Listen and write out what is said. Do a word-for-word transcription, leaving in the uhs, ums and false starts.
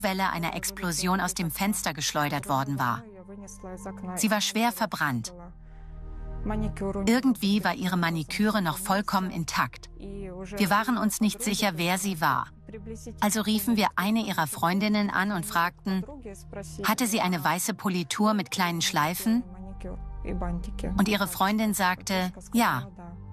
Welle einer Explosion aus dem Fenster geschleudert worden war. Sie war schwer verbrannt. Irgendwie war ihre Maniküre noch vollkommen intakt. Wir waren uns nicht sicher, wer sie war. Also riefen wir eine ihrer Freundinnen an und fragten, hatte sie eine weiße Politur mit kleinen Schleifen? Und ihre Freundin sagte, ja.